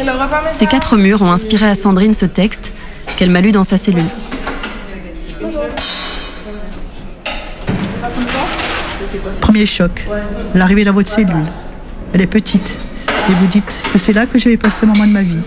Ces 4 murs ont inspiré à Sandrine ce texte qu'elle m'a lu dans sa cellule. Premier choc, l'arrivée dans votre cellule. Elle est petite et vous dites que c'est là que je vais passer un moment de ma vie.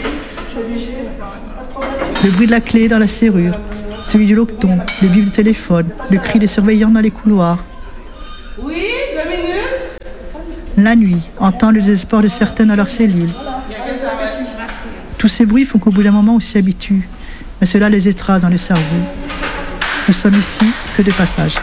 Le bruit de la clé dans la serrure, celui du loqueton, le bip de téléphone, le cri des surveillants dans les couloirs. Oui, 2 minutes. La nuit, entendre le désespoir de certains dans leur cellule. Tous ces bruits font qu'au bout d'un moment, on s'y habitue. Mais cela les écrase dans le cerveau. Nous sommes ici que de passage.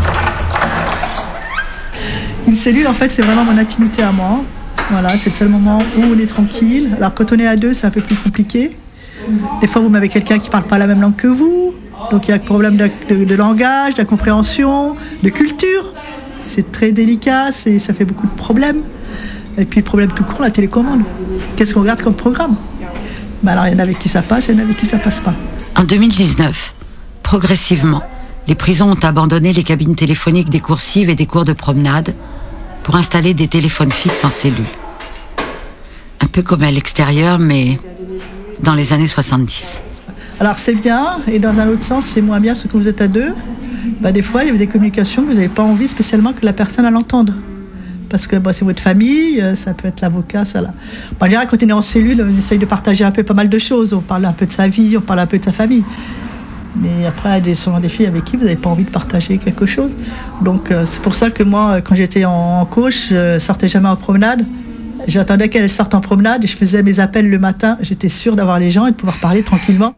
Une cellule, en fait, c'est vraiment mon intimité à moi. Voilà, c'est le seul moment où on est tranquille. Alors, quand on est à 2, c'est un peu plus compliqué. Des fois, vous m'avez quelqu'un qui ne parle pas la même langue que vous. Donc, il y a un problème de langage, de compréhension, de culture. C'est très délicat, ça fait beaucoup de problèmes. Et puis, le problème plus court, la télécommande. Qu'est-ce qu'on regarde comme programme ? Alors, il y en a avec qui ça passe, il y en a avec qui ça passe pas. En 2019, progressivement, les prisons ont abandonné les cabines téléphoniques des coursives et des cours de promenade pour installer des téléphones fixes en cellule. Un peu comme à l'extérieur, mais dans les années 70. Alors c'est bien, et dans un autre sens, c'est moins bien, parce que quand vous êtes à 2, des fois, il y a des communications que vous n'avez pas envie spécialement que la personne elle entende. Parce que c'est votre famille, ça peut être l'avocat, ça là. En général, quand on est en cellule, on essaye de partager un peu pas mal de choses. On parle un peu de sa vie, on parle un peu de sa famille. Mais après, il y a souvent des filles avec qui vous n'avez pas envie de partager quelque chose. Donc c'est pour ça que moi, quand j'étais en coach, je ne sortais jamais en promenade. J'attendais qu'elle sorte en promenade et je faisais mes appels le matin. J'étais sûre d'avoir les gens et de pouvoir parler tranquillement.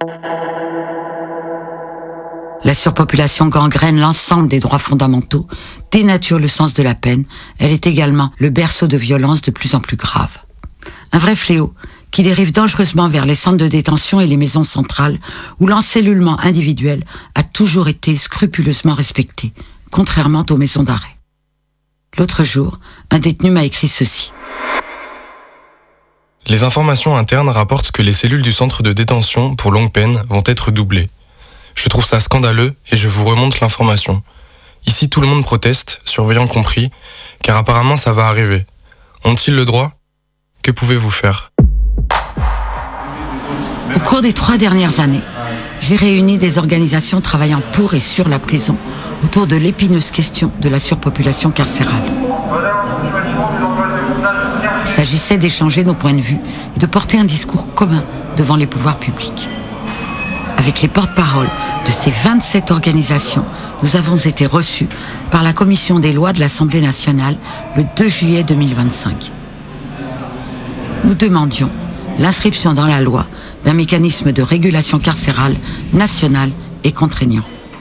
La surpopulation gangrène l'ensemble des droits fondamentaux, dénature le sens de la peine. Elle est également le berceau de violences de plus en plus graves. Un vrai fléau qui dérive dangereusement vers les centres de détention et les maisons centrales, où l'encellulement individuel a toujours été scrupuleusement respecté, contrairement aux maisons d'arrêt. L'autre jour, un détenu m'a écrit ceci. Les informations internes rapportent que les cellules du centre de détention pour longue peine vont être doublées. Je trouve ça scandaleux et je vous remonte l'information. Ici, tout le monde proteste, surveillants compris, car apparemment ça va arriver. Ont-ils le droit ? Que pouvez-vous faire ? Au cours des 3 dernières années, j'ai réuni des organisations travaillant pour et sur la prison autour de l'épineuse question de la surpopulation carcérale. Il s'agissait d'échanger nos points de vue et de porter un discours commun devant les pouvoirs publics. Avec les porte-paroles de ces 27 organisations, nous avons été reçus par la Commission des lois de l'Assemblée nationale le 2 juillet 2025. Nous demandions l'inscription dans la loi d'un mécanisme de régulation carcérale national et contraignant.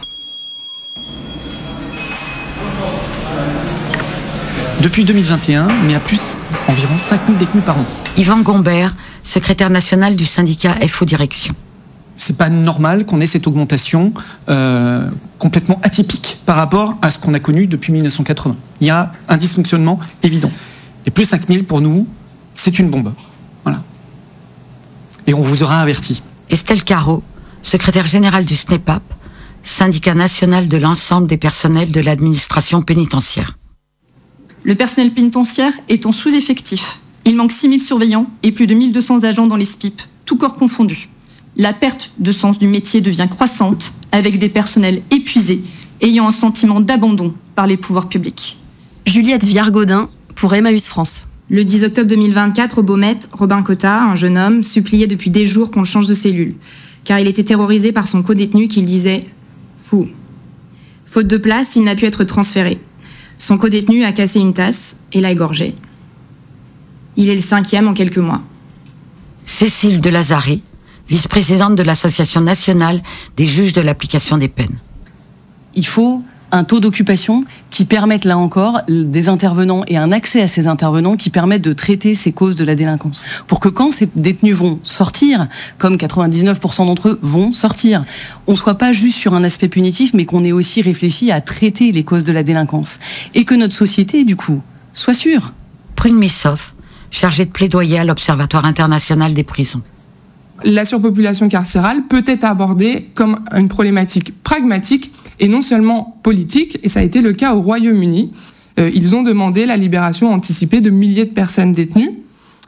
Depuis 2021, il y a environ 5000 détenus par an. Yvan Gombert, secrétaire national du syndicat FO Direction. C'est pas normal qu'on ait cette augmentation complètement atypique par rapport à ce qu'on a connu depuis 1980. Il y a un dysfonctionnement évident. Et plus 5000 pour nous, c'est une bombe. Voilà. Et on vous aura averti. Estelle Caro, secrétaire générale du SNEPAP, syndicat national de l'ensemble des personnels de l'administration pénitentiaire. Le personnel pénitentiaire est en sous-effectif. Il manque 6000 surveillants et plus de 1200 agents dans les SPIP, tous corps confondus. La perte de sens du métier devient croissante, avec des personnels épuisés, ayant un sentiment d'abandon par les pouvoirs publics. Juliette Viard-Gaudin, pour Emmaüs France. Le 10 octobre 2024, au Baumette, Robin Cotta, un jeune homme, suppliait depuis des jours qu'on le change de cellule, car il était terrorisé par son codétenu qui le disait « fou ». Faute de place, il n'a pu être transféré. Son codétenu a cassé une tasse et l'a égorgé. Il est le 5e en quelques mois. Cécile de Lazari, vice-présidente de l'Association nationale des juges de l'application des peines. Il faut un taux d'occupation qui permette, là encore, des intervenants et un accès à ces intervenants qui permettent de traiter ces causes de la délinquance. Pour que quand ces détenus vont sortir, comme 99% d'entre eux vont sortir, on ne soit pas juste sur un aspect punitif, mais qu'on ait aussi réfléchi à traiter les causes de la délinquance. Et que notre société, du coup, soit sûre. Prune Missoff, chargée de plaidoyer à l'Observatoire international des prisons. La surpopulation carcérale peut être abordée comme une problématique pragmatique et non seulement politique, et ça a été le cas au Royaume-Uni. Ils ont demandé la libération anticipée de milliers de personnes détenues.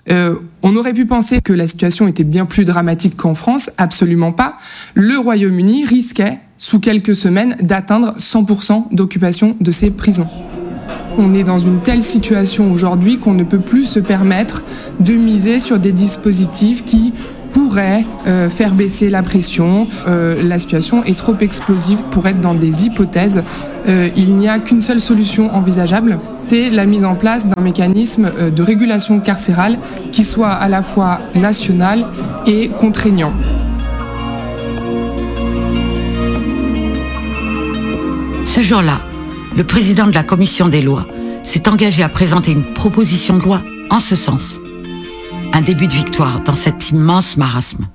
On aurait pu penser que la situation était bien plus dramatique qu'en France, absolument pas. Le Royaume-Uni risquait, sous quelques semaines, d'atteindre 100% d'occupation de ses prisons. On est dans une telle situation aujourd'hui qu'on ne peut plus se permettre de miser sur des dispositifs qui pourraient faire baisser la pression. La situation est trop explosive pour être dans des hypothèses. Il n'y a qu'une seule solution envisageable, c'est la mise en place d'un mécanisme de régulation carcérale qui soit à la fois national et contraignant. Ce jour-là, le président de la commission des lois s'est engagé à présenter une proposition de loi en ce sens. Un début de victoire dans cet immense marasme.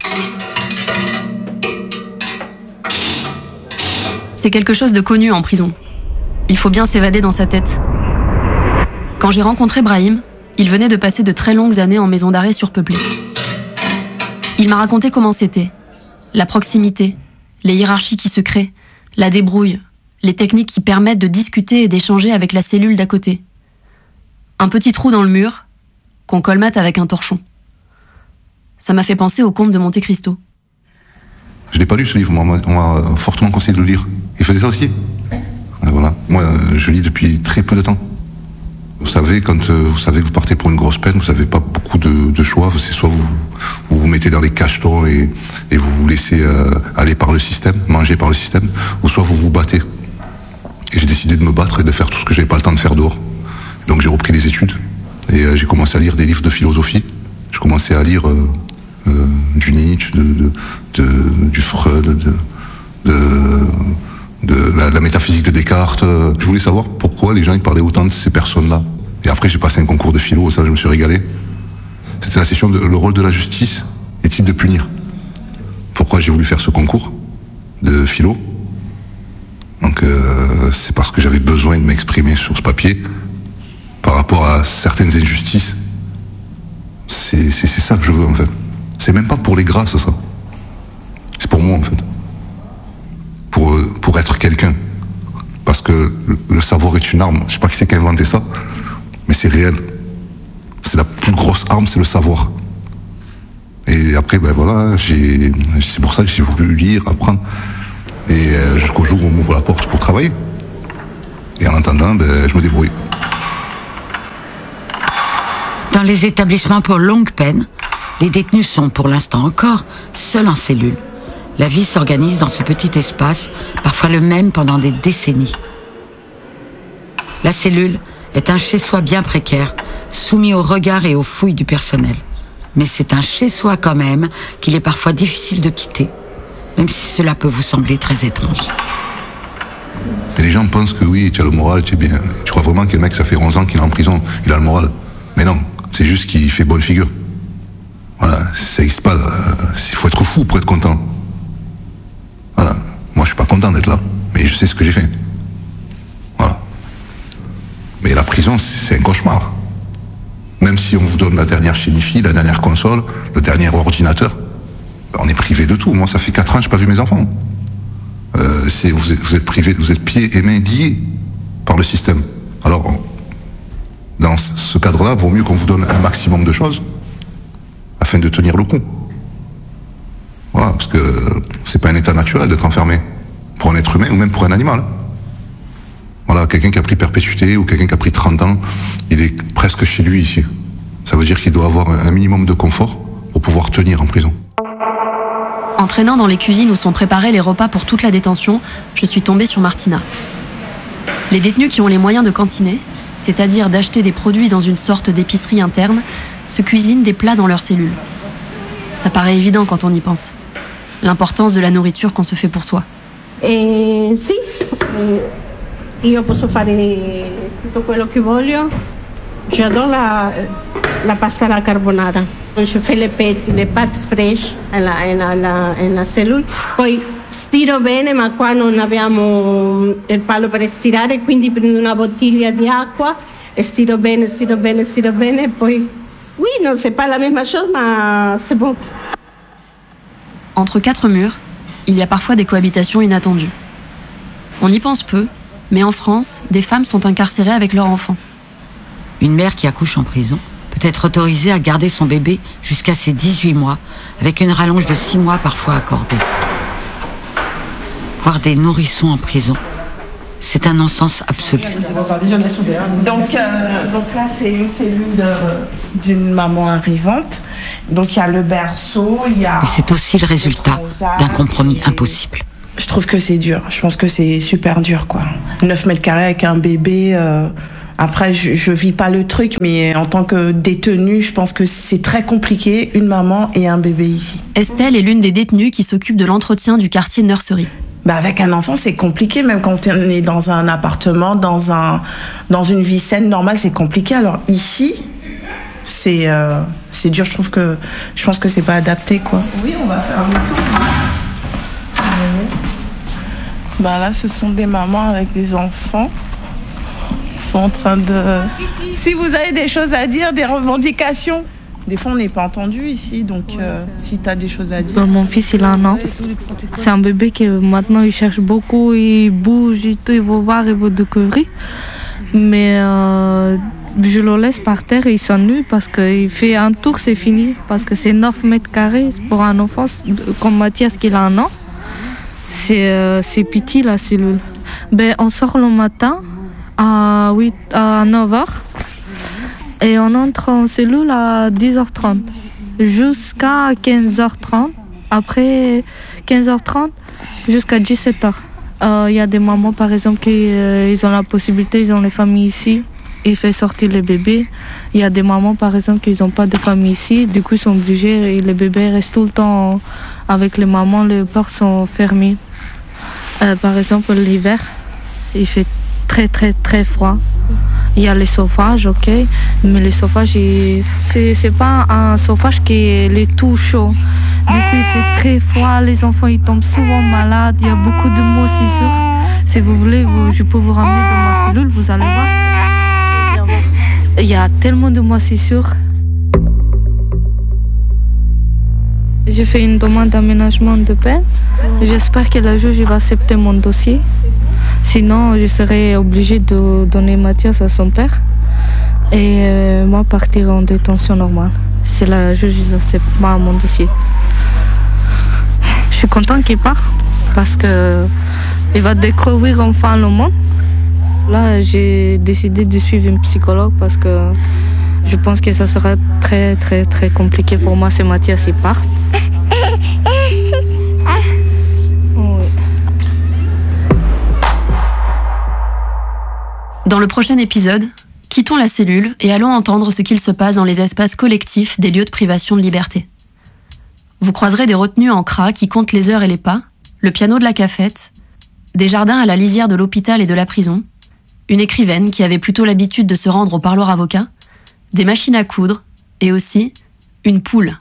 C'est quelque chose de connu en prison. Il faut bien s'évader dans sa tête. Quand j'ai rencontré Brahim, il venait de passer de très longues années en maison d'arrêt surpeuplée. Il m'a raconté comment c'était. La proximité, les hiérarchies qui se créent, la débrouille, les techniques qui permettent de discuter et d'échanger avec la cellule d'à côté. Un petit trou dans le mur, qu'on colmate avec un torchon. Ça m'a fait penser au Comte de Monte Cristo. Je l'ai pas lu ce livre, on m'a fortement conseillé de le lire. Il faisait ça aussi. Et voilà. Moi, je lis depuis très peu de temps. Vous savez, quand vous savez que vous partez pour une grosse peine, vous n'avez pas beaucoup de choix. C'est soit vous mettez dans les cachetons et vous vous laissez aller par le système, manger par le système, ou soit vous vous battez. Et j'ai décidé de me battre et de faire tout ce que j'avais pas le temps de faire dehors. Donc j'ai repris les études et j'ai commencé à lire des livres de philosophie. J'ai commencé à lire du Nietzsche, du Freud, de la métaphysique de Descartes. Je voulais savoir pourquoi les gens ils parlaient autant de ces personnes-là. Et après j'ai passé un concours de philo, ça je me suis régalé. C'était la session de le rôle de la justice est-il de punir. Pourquoi j'ai voulu faire ce concours de philo? Donc c'est parce que j'avais besoin de m'exprimer sur ce papier par rapport à certaines injustices. C'est ça que je veux en fait. C'est même pas pour les grâces ça. C'est pour moi en fait. Pour être quelqu'un. Parce que le savoir est une arme. Je sais pas qui c'est qui a inventé ça, mais c'est réel. C'est la plus grosse arme, c'est le savoir. Et après, ben voilà, c'est pour ça que j'ai voulu lire, apprendre. Et jusqu'au jour où on m'ouvre la porte pour travailler. Et en attendant, ben, je me débrouille. Dans les établissements pour longue peine, les détenus sont pour l'instant encore seuls en cellule. La vie s'organise dans ce petit espace, parfois le même pendant des décennies. La cellule est un chez-soi bien précaire, soumis au regard et aux fouilles du personnel. Mais c'est un chez-soi quand même qu'il est parfois difficile de quitter, même si cela peut vous sembler très étrange. Et les gens pensent que oui, tu as le moral, tu es bien. Tu crois vraiment que le mec, ça fait 11 ans qu'il est en prison, il a le moral. Mais non, c'est juste qu'il fait bonne figure. Voilà, ça n'existe pas. Il faut être fou pour être content. Voilà. Moi, je suis pas content d'être là, mais je sais ce que j'ai fait. Voilà. Mais la prison, c'est un cauchemar. Même si on vous donne la dernière chénifie, la dernière console, le dernier ordinateur, on est privé de tout. Moi, ça fait 4 ans que je n'ai pas vu mes enfants. Vous êtes privé, vous êtes pieds et mains liés par le système. Alors, dans ce cadre-là, il vaut mieux qu'on vous donne un maximum de choses afin de tenir le coup. Voilà, parce que c'est pas un état naturel d'être enfermé pour un être humain ou même pour un animal. Voilà, quelqu'un qui a pris perpétuité ou quelqu'un qui a pris 30 ans, il est presque chez lui ici. Ça veut dire qu'il doit avoir un minimum de confort pour pouvoir tenir en prison. En traînant dans les cuisines où sont préparés les repas pour toute la détention, je suis tombée sur Martina. Les détenus qui ont les moyens de cantiner, c'est-à-dire d'acheter des produits dans une sorte d'épicerie interne, se cuisinent des plats dans leurs cellules. Ça paraît évident quand on y pense. L'importance de la nourriture qu'on se fait pour soi. Sì, io posso fare tutto quello che voglio. J'adore la pasta alla carbonara. Je fais le pâtes fraîches nella cellula. Poi stiro bene, ma qua non abbiamo il palo per stirare, quindi prendo una bottiglia di acqua e stiro bene, e poi... Oui, non, c'est pas la même chose, mais c'est bon. Entre 4 murs, il y a parfois des cohabitations inattendues. On y pense peu, mais en France, des femmes sont incarcérées avec leurs enfants. Une mère qui accouche en prison peut peut être autorisée à garder son bébé jusqu'à ses 18 mois, avec une rallonge de 6 mois parfois accordée. Voir des nourrissons en prison, c'est un non-sens absolu. Donc là, c'est une cellule d'une maman arrivante. Donc il y a le berceau, il y a... Mais c'est aussi le résultat d'un compromis impossible. Je trouve que c'est dur. Je pense que c'est super dur, quoi. 9 mètres carrés avec un bébé. Après, je vis pas le truc, mais en tant que détenue, je pense que c'est très compliqué, une maman et un bébé ici. Estelle est l'une des détenues qui s'occupe de l'entretien du quartier Nursery. Avec un enfant, c'est compliqué, même quand on est dans un appartement, dans une vie saine, normale, c'est compliqué. Alors ici, c'est dur. Je pense que c'est pas adapté, quoi. Oui, on va faire un tour. Là, ce sont des mamans avec des enfants. Ils sont en train de... Si vous avez des choses à dire, des revendications. Des fois, on n'est pas entendu ici, donc si tu as des choses à dire... Mon fils, il a 1 an. C'est un bébé qui, maintenant, il cherche beaucoup, il bouge et tout, il va voir, il va découvrir. Mais je le laisse par terre et il s'ennuie parce qu'il fait un tour, c'est fini. Parce que c'est 9 mètres carrés pour un enfant, comme Mathias qui a 1 an. C'est petit la cellule. On sort le matin à 9h et on entre en cellule à 10h30 jusqu'à 15h30. Après 15h30 jusqu'à 17h. Il y a des mamans par exemple qui ils ont la possibilité, ils ont les familles ici. Ils font sortir les bébés. Il y a des mamans par exemple qui n'ont pas de famille ici. Du coup ils sont obligés et les bébés restent tout le temps avec les mamans. Les portes sont fermées. Par exemple l'hiver, il fait très très très froid. Il y a les chauffages, ok, mais les chauffages, c'est pas un chauffage qui est tout chaud. Du coup, il fait très froid, les enfants ils tombent souvent malades, il y a beaucoup de moisissures. Si vous voulez, je peux vous ramener dans ma cellule, vous allez voir. Il y a tellement de moisissures. J'ai fait une demande d'aménagement de peine. J'espère que le juge va accepter mon dossier. Sinon, je serai obligée de donner Mathias à son père et moi partir en détention normale. Si le juge n'accepte pas mon dossier. Je suis contente qu'il parte parce qu'il va découvrir enfin le monde. Là, j'ai décidé de suivre une psychologue parce que je pense que ça sera très très très compliqué pour moi si Mathias il part. Dans le prochain épisode, quittons la cellule et allons entendre ce qu'il se passe dans les espaces collectifs des lieux de privation de liberté. Vous croiserez des retenues en CRA qui comptent les heures et les pas, le piano de la cafette, des jardins à la lisière de l'hôpital et de la prison, une écrivaine qui avait plutôt l'habitude de se rendre au parloir avocat, des machines à coudre et aussi une poule.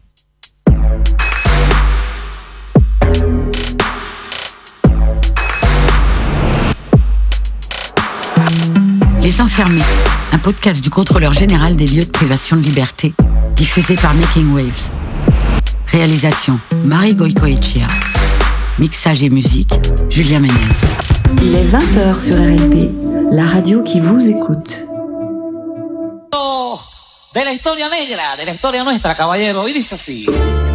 Les Enfermés, un podcast du contrôleur général des lieux de privation de liberté, diffusé par Making Waves. Réalisation, Marie Goicoechea. Mixage et musique, Julia Ménez. Il est 20h sur RLP, la radio qui vous écoute. De la historia negra, de la historia nuestra, caballero, y dice así.